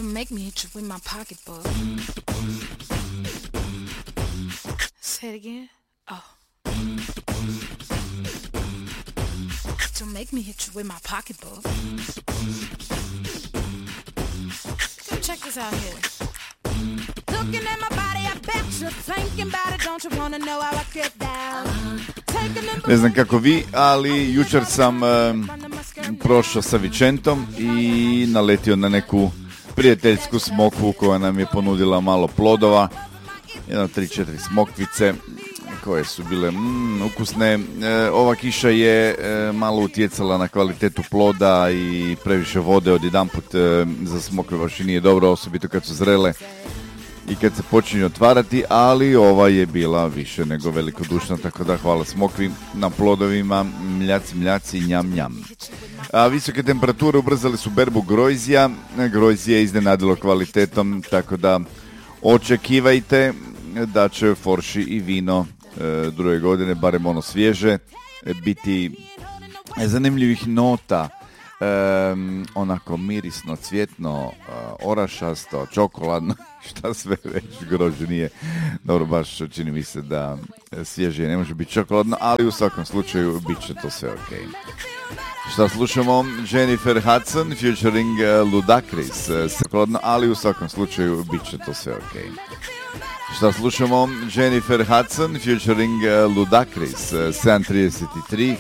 make me hit you with my pocketbook. Say it again. Oh. Don't make me hit you with my pocketbook. So check this out here. Looking at my body, I bet you're thinking about it. Don't you wanna know how I get down? Ne znam kako vi, ali jučer sam prošao sa Vicentom i naletio na neku prijateljsku smokvu koja nam je ponudila malo plodova. 3-4 smokvice koje su bile ukusne. Ova kiša je malo utjecala na kvalitetu ploda i previše vode odjedanput za smokve baš i nije dobro, osobito kad su zrele i kad se počinju otvarati, ali ova je bila više nego velikodušna, tako da hvala smokvi na plodovima, mljaci, njam. Visoke temperature ubrzali su berbu groizija, groizije je iznenadilo kvalitetom, tako da očekivajte da će forši i vino druge godine, barem ono svježe, biti zanimljivih nota, onako mirisno, cvjetno, orašasto, čokoladno, šta sve već, grožđe nije dobro, baš čini mi se da svježe ne može biti čokoladno, ali u svakom slučaju bit će to sve ok. Šta slušamo? Jennifer Hudson featuring Ludacris, čokoladno, ali u svakom slučaju bit će to sve ok. Šta slušamo? Jennifer Hudson featuring Ludacris, 7:33.